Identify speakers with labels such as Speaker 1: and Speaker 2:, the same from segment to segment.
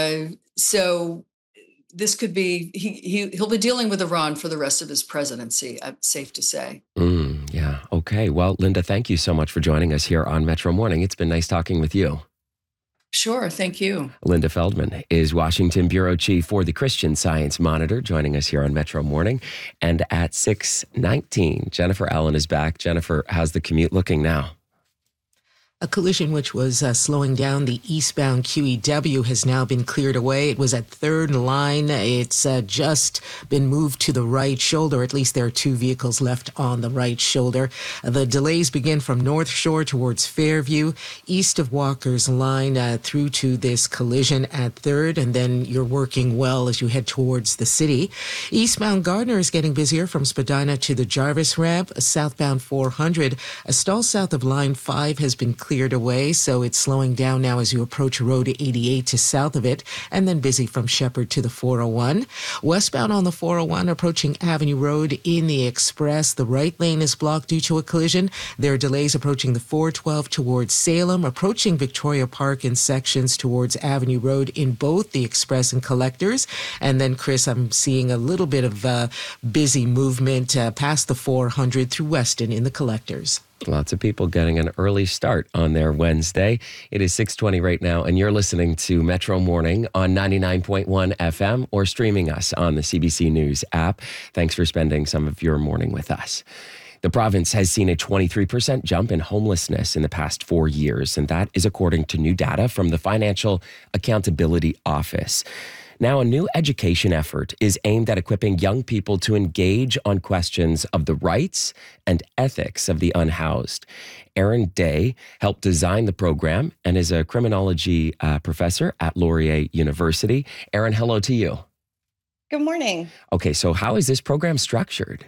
Speaker 1: So this could be he'll be dealing with Iran for the rest of his presidency. Safe to say.
Speaker 2: Yeah. Okay. Well, Linda, thank you so much for joining us here on Metro Morning. It's been nice talking with you.
Speaker 1: Sure. Thank you.
Speaker 2: Linda Feldman is Washington Bureau Chief for the Christian Science Monitor, joining us here on Metro Morning. And at 6:19, Jennifer Allen is back. Jennifer, how's the commute looking now?
Speaker 3: A collision which was slowing down the eastbound QEW has now been cleared away. It was at Third Line. It's just been moved to the right shoulder. At least there are two vehicles left on the right shoulder. The delays begin from North Shore towards Fairview, east of Walker's Line through to this collision at Third, and then you're working well as you head towards the city. Eastbound Gardner is getting busier from Spadina to the Jarvis ramp. Southbound 400, a stall south of Line 5 has been cleared away, so it's slowing down now as you approach Road 88 to south of it, and then busy from Shepherd to the 401. Westbound on the 401 approaching Avenue Road in the Express. The right lane is blocked due to a collision. There are delays approaching the 412 towards Salem, approaching Victoria Park in sections towards Avenue Road in both the Express and Collectors. And then, Chris, I'm seeing a little bit of busy movement past the 400 through Weston in the Collectors.
Speaker 2: Lots of people getting an early start on their Wednesday. It is 6:20 right now, and you're listening to Metro Morning on 99.1 FM or streaming us on the CBC News app. Thanks for spending some of your morning with us. The province has seen a 23% jump in homelessness in the past 4 years, and that is according to new data from the Financial Accountability Office. Now, a new education effort is aimed at equipping young people to engage on questions of the rights and ethics of the unhoused. Erin Day helped design the program and is a criminology professor at Laurier University. Erin, hello to you.
Speaker 4: Good morning.
Speaker 2: Okay, so how is this program structured?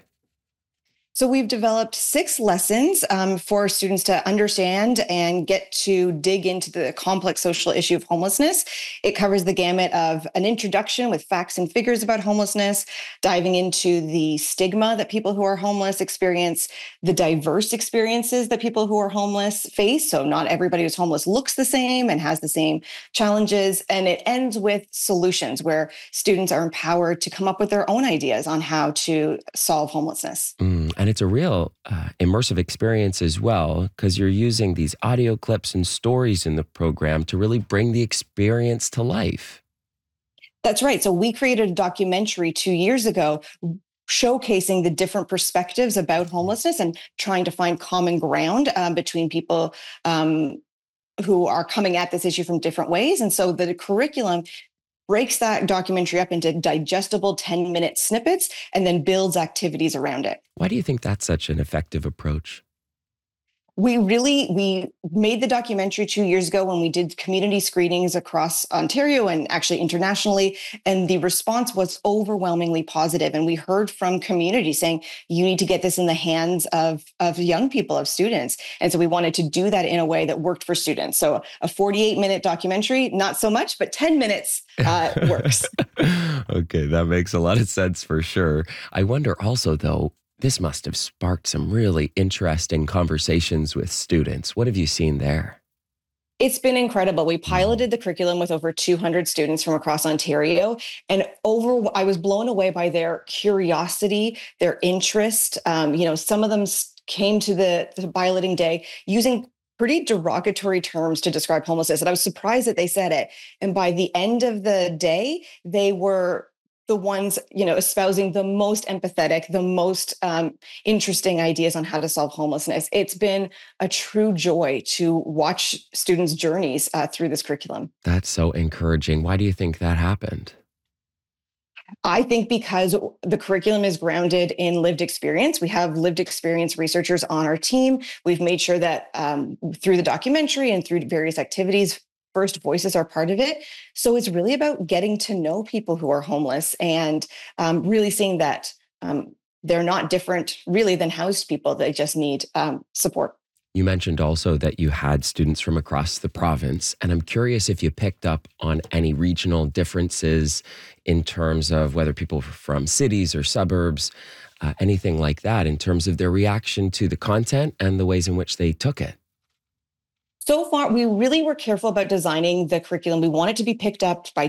Speaker 4: So we've developed 6 lessons for students to understand and get to dig into the complex social issue of homelessness. It covers the gamut of an introduction with facts and figures about homelessness, diving into the stigma that people who are homeless experience, the diverse experiences that people who are homeless face. So not everybody who's homeless looks the same and has the same challenges. And it ends with solutions where students are empowered to come up with their own ideas on how to solve homelessness.
Speaker 2: And it's a real immersive experience as well, because you're using these audio clips and stories in the program to really bring the experience to life.
Speaker 4: That's right. So we created a documentary 2 years ago showcasing the different perspectives about homelessness and trying to find common ground between people who are coming at this issue from different ways. And so the curriculum breaks that documentary up into digestible 10-minute snippets and then builds activities around it.
Speaker 2: Why do you think that's such an effective approach?
Speaker 4: We made the documentary 2 years ago when we did community screenings across Ontario and actually internationally. And the response was overwhelmingly positive. And we heard from community saying, you need to get this in the hands of young people, of students. And so we wanted to do that in a way that worked for students. So a 48-minute documentary, not so much, but 10 minutes works.
Speaker 2: Okay, that makes a lot of sense for sure. I wonder also, though, this must have sparked some really interesting conversations with students. What have you seen there?
Speaker 4: It's been incredible. We piloted the curriculum with over 200 students from across Ontario, and I was blown away by their curiosity, their interest. Some of them came to the piloting day using pretty derogatory terms to describe homelessness, and I was surprised that they said it. And by the end of the day, they were the ones, espousing the most empathetic, the most interesting ideas on how to solve homelessness. It's been a true joy to watch students' journeys through this curriculum.
Speaker 2: That's so encouraging. Why do you think that happened?
Speaker 4: I think because the curriculum is grounded in lived experience. We have lived experience researchers on our team. We've made sure that through the documentary and through various activities, First Voices are part of it. So it's really about getting to know people who are homeless and really seeing that they're not different really than housed people. They just need support.
Speaker 2: You mentioned also that you had students from across the province, and I'm curious if you picked up on any regional differences in terms of whether people were from cities or suburbs, anything like that, in terms of their reaction to the content and the ways in which they took it.
Speaker 4: So far, we really were careful about designing the curriculum. We want it to be picked up by